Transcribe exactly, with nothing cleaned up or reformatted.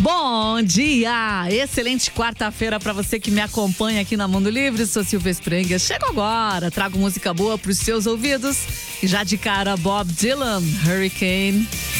Bom dia! Excelente quarta-feira para você que me acompanha aqui na Mundo Livre. Sou Silvia Sprenga. Chego agora, trago música boa para os seus ouvidos. E já de cara, Bob Dylan, Hurricane.